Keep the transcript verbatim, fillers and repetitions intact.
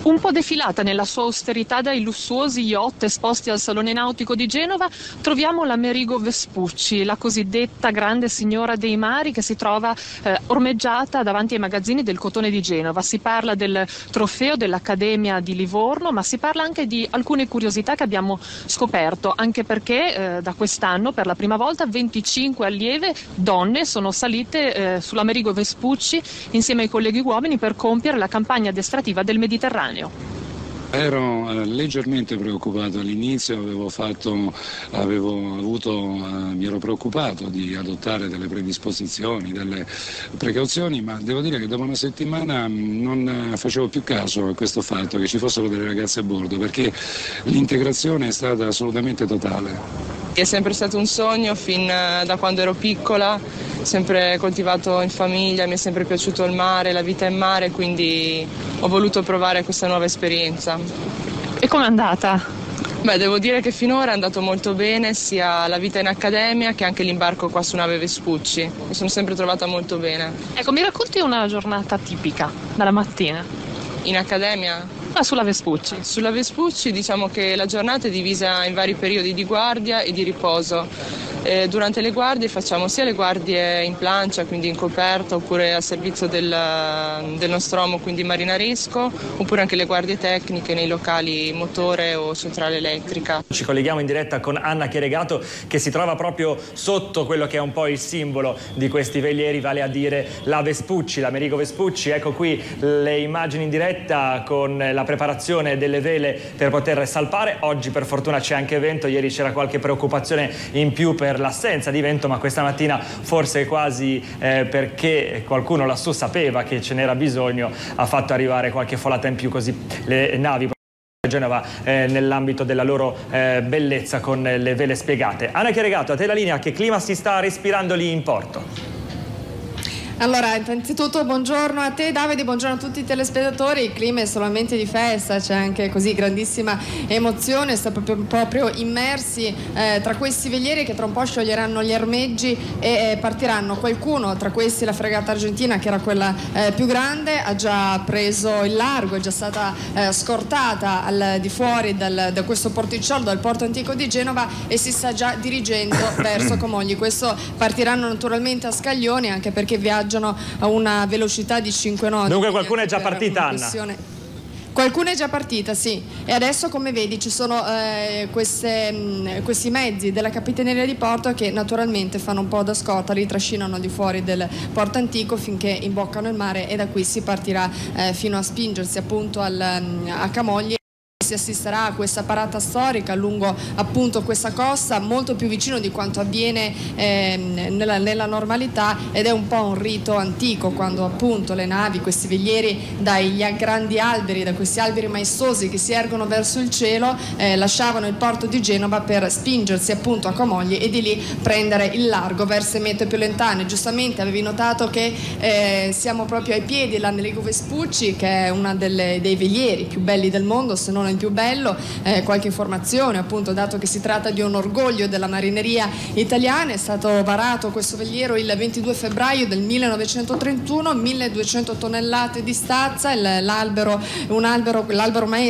Un po' defilata nella sua austerità dai lussuosi yacht esposti al Salone Nautico di Genova, troviamo l'Amerigo Vespucci, la cosiddetta grande signora dei mari che si trova eh, ormeggiata davanti ai magazzini del Cotone di Genova. Si parla del trofeo dell'Accademia di Livorno, ma si parla anche di alcune curiosità che abbiamo scoperto, anche perché eh, da quest'anno per la prima volta venticinque allieve donne sono salite eh, sull'Amerigo Vespucci insieme ai colleghi uomini per compiere la campagna addestrativa del Mediterraneo. Ero eh, leggermente preoccupato all'inizio, avevo fatto, avevo avuto, eh, mi ero preoccupato di adottare delle predisposizioni, delle precauzioni, ma devo dire che dopo una settimana non eh, facevo più caso a questo fatto che ci fossero delle ragazze a bordo, perché l'integrazione è stata assolutamente totale. È sempre stato un sogno fin da quando ero piccola, sempre coltivato in famiglia, mi è sempre piaciuto il mare, la vita in mare, quindi ho voluto provare questa nuova esperienza. E com'è andata? Beh, devo dire che finora è andato molto bene, sia la vita in accademia che anche l'imbarco qua su nave Vespucci. Mi sono sempre trovata molto bene. Ecco, mi racconti una giornata tipica dalla mattina? In accademia? Ah, sulla Vespucci. Sulla Vespucci diciamo che la giornata è divisa in vari periodi di guardia e di riposo. Eh, durante le guardie facciamo sia le guardie in plancia, quindi in coperta, oppure al servizio del, del nostromo, quindi marinaresco, oppure anche le guardie tecniche nei locali motore o centrale elettrica. Ci colleghiamo in diretta con Anna Chieregato, che si trova proprio sotto quello che è un po' il simbolo di questi velieri, vale a dire la Vespucci, l'Amerigo Vespucci. Ecco qui le immagini in diretta con la preparazione delle vele per poter salpare. Oggi per fortuna c'è anche vento, ieri c'era qualche preoccupazione in più per l'assenza di vento, ma questa mattina forse quasi eh, perché qualcuno lassù sapeva che ce n'era bisogno, ha fatto arrivare qualche folata in più, così le navi Genova eh, nell'ambito della loro eh, bellezza con le vele spiegate. Anna Chieregato, a te la linea, che clima si sta respirando lì in porto? Allora, innanzitutto buongiorno a te Davide, buongiorno a tutti i telespettatori. Il clima è solamente di festa, c'è anche così grandissima emozione, sta proprio, proprio immersi eh, tra questi velieri che tra un po' scioglieranno gli armeggi e eh, partiranno. Qualcuno, tra questi la fregata argentina, che era quella eh, più grande, ha già preso il largo, è già stata eh, scortata al di fuori dal, da questo porticciolo, dal porto antico di Genova, e si sta già dirigendo verso Comogli. Questo partiranno naturalmente a scaglioni, anche perché viaggiano a una velocità di cinque nodi. Dunque qualcuno è già partita, Anna? Qualcuno è già partita, sì. E adesso, come vedi, ci sono eh, queste, mh, questi mezzi della Capitaneria di Porto che naturalmente fanno un po' da scorta, li trascinano di fuori del porto antico finché imboccano il mare, e da qui si partirà eh, fino a spingersi appunto al, a Camogli. Si assisterà a questa parata storica lungo appunto questa costa, molto più vicino di quanto avviene eh, nella, nella normalità, ed è un po' un rito antico, quando appunto le navi, questi velieri dai grandi alberi, da questi alberi maestosi che si ergono verso il cielo, eh, lasciavano il porto di Genova per spingersi appunto a Camogli e di lì prendere il largo verso le mete più lontane. Giustamente avevi notato che eh, siamo proprio ai piedi dell'Amerigo Vespucci, che è uno dei velieri più belli del mondo, se non il più bello. Eh, qualche informazione, appunto, dato che si tratta di un orgoglio della marineria italiana. È stato varato questo veliero il ventidue febbraio del millenovecentotrentuno, milleduecento tonnellate di stazza, l'albero, un albero, l'albero maestro